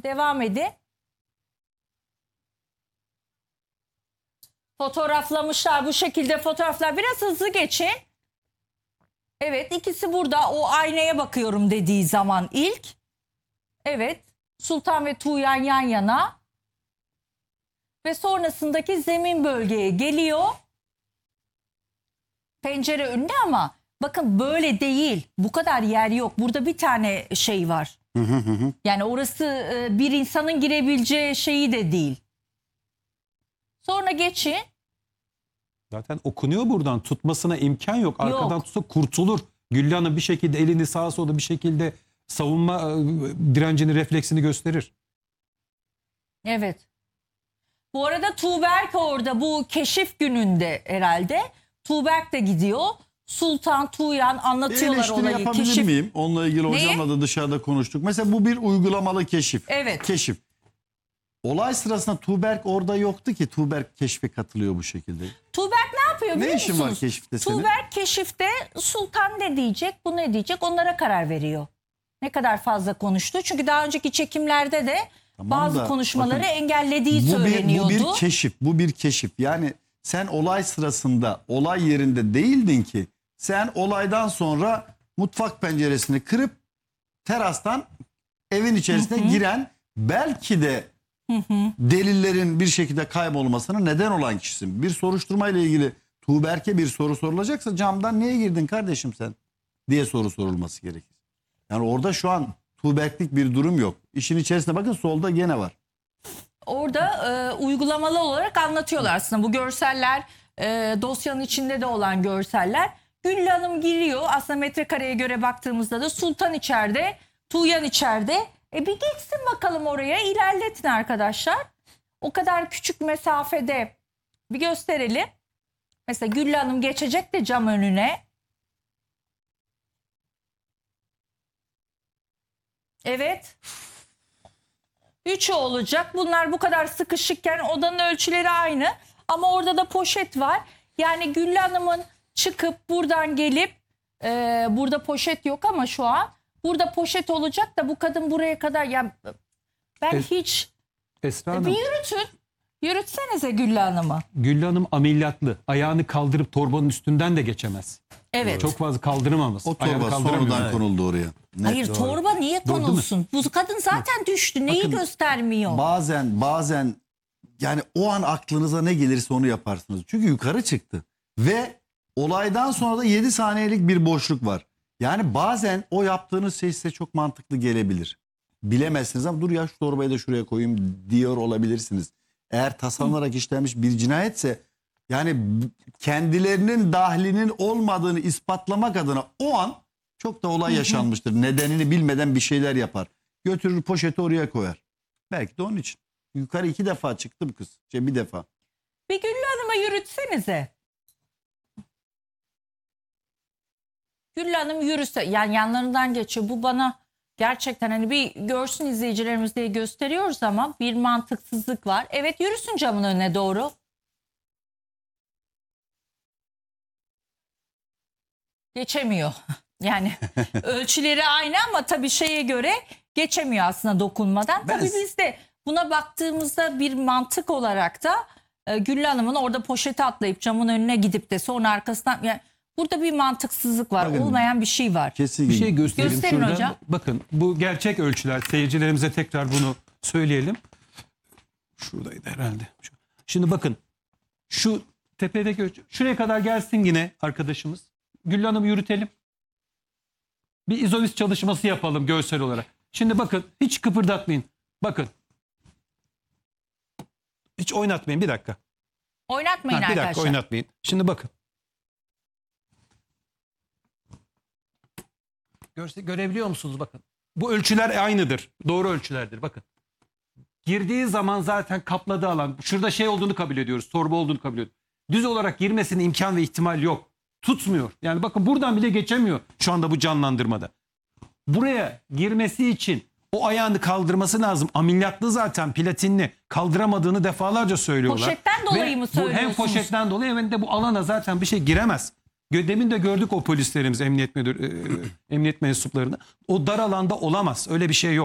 Devam edin. Fotoğraflamışlar bu şekilde fotoğraflar. Biraz hızlı geçin. Evet, ikisi burada. O aynaya bakıyorum dediği zaman ilk. Evet, Sultan ve Tuğyan yan yana. Ve sonrasındaki zemin bölgeye geliyor. Pencere önünde ama bakın böyle değil. Bu kadar yer yok. Burada bir tane şey var. Yani orası bir insanın girebileceği şeyi de değil. Sonra geçin. Zaten okunuyor buradan. Tutmasına imkan yok. Arkadan tutsa kurtulur. Güllü Hanım bir şekilde elini sağa sola bir şekilde savunma direncini, refleksini gösterir. Evet. Bu arada Tuğberk orada bu keşif gününde herhalde. Tuğberk de gidiyor. Sultan, Tuğyan anlatıyorlar Eleştiri olayı. yapabilir Keşif... miyim? Onunla ilgili hocamla da dışarıda konuştuk. Mesela bu bir uygulamalı keşif. Evet. Keşif. Olay sırasında Tuğberk orada yoktu ki Tuğberk keşfe katılıyor bu şekilde. Tuğberk ne yapıyor biliyor Ne işin var musunuz? keşifte senin? Tuğberk keşifte Sultan ne diyecek, bu ne diyecek onlara karar veriyor. Ne kadar fazla konuştu. Çünkü daha önceki çekimlerde de Tamam bazı da konuşmaları bakın, engellediği Bu söyleniyordu. bir keşif. Bu bir keşif. Yani sen olay sırasında olay yerinde değildin ki. Sen olaydan sonra mutfak penceresini kırıp terastan evin içerisine giren belki de delillerin bir şekilde kaybolmasına neden olan kişisin. Bir soruşturma ile ilgili Tuğberk'e bir soru sorulacaksa camdan niye girdin kardeşim sen diye soru sorulması gerekir. Yani orada şu an Tuğberk'lik bir durum yok. İşin içerisinde bakın solda gene var. Orada uygulamalı olarak anlatıyorlar aslında bu görseller, dosyanın içinde de olan görseller. Güllü Hanım giriyor aslında metrekareye göre baktığımızda da Sultan içeride, Tuğyan içeride. Bir geçsin bakalım oraya, ilerletin arkadaşlar. O kadar küçük mesafede bir gösterelim. Mesela Güllü Hanım geçecek de cam önüne. Evet. 3 olacak. Bunlar bu kadar sıkışıkken odanın ölçüleri aynı. Ama orada da poşet var. Yani Güllü Hanım'ın çıkıp buradan gelip burada poşet yok ama şu an burada poşet olacak da bu kadın buraya kadar ya ben hiç Esra bir Hanım, yürütün. Yürütsenize Güllü Hanım'ı. Güllü Hanım ameliyatlı. Ayağını kaldırıp torbanın üstünden de geçemez. Evet. Çok fazla kaldıramaması. O Ayağını torba kaldıramıyor. sonradan konuldu oraya. Net. Hayır torba niye konulsun? Bu kadın zaten düştü. Neyi Bakın, göstermiyor? Bazen yani o an aklınıza ne gelirse onu yaparsınız. Çünkü yukarı çıktı. Ve olaydan sonra da 7 saniyelik bir boşluk var. Yani bazen o yaptığınız şey size çok mantıklı gelebilir. Bilemezsiniz ama dur ya şu torbayı da şuraya koyayım diyor olabilirsiniz. Eğer tasarlanarak işlenmiş bir cinayetse yani kendilerinin dahlinin olmadığını ispatlamak adına o an çok da olay yaşanmıştır. Nedenini bilmeden bir şeyler yapar. Götürür poşeti oraya koyar. Belki de onun için. Yukarı 2 defa çıktı bu kız. Bir defa. Bir Güllü Hanım'a yürütsenize. Güllü Hanım yürüse. Yani yanlarından geçiyor. Bu bana gerçekten hani bir görsün izleyicilerimiz diye gösteriyoruz ama bir mantıksızlık var. Evet yürüsün camın önüne doğru. Geçemiyor. Yani ölçüleri aynı ama tabii şeye göre geçemiyor aslında dokunmadan. Tabii biz de buna baktığımızda bir mantık olarak da Güllü Hanım'ın orada poşete atlayıp camın önüne gidip de sonra arkasından yani burada bir mantıksızlık var. Bakın, olmayan bir şey var. Kesinlikle. Bir şey göstereyim Gösterin şurada. hocam. Bakın bu gerçek ölçüler. Seyircilerimize tekrar bunu söyleyelim. Şuradaydı herhalde. Şimdi bakın şu tepedeki ölçü. Şuraya kadar gelsin yine arkadaşımız. Güllü Hanım'ı yürütelim. Bir izolis çalışması yapalım görsel olarak. Şimdi bakın hiç kıpırdatmayın. Bakın. Hiç oynatmayın bir dakika. Oynatmayın Bir dakika arkadaşlar. oynatmayın. Şimdi bakın. Görebiliyor musunuz bakın. Bu ölçüler aynıdır. Doğru ölçülerdir bakın. Girdiği zaman zaten kapladığı alan. Şurada şey olduğunu kabul ediyoruz. Torba olduğunu kabul ediyoruz. Düz olarak girmesine imkan ve ihtimal yok. Tutmuyor. Yani bakın buradan bile geçemiyor şu anda bu canlandırmada. Buraya girmesi için o ayağını kaldırması lazım. Ameliyatlı zaten platinli. Kaldıramadığını defalarca söylüyorlar. Poşetten dolayı mı söylüyorsunuz? Hem poşetten dolayı hem de bu alana zaten bir şey giremez. Demin de gördük o polislerimiz, emniyet mensuplarını. O dar alanda olamaz. Öyle bir şey yok.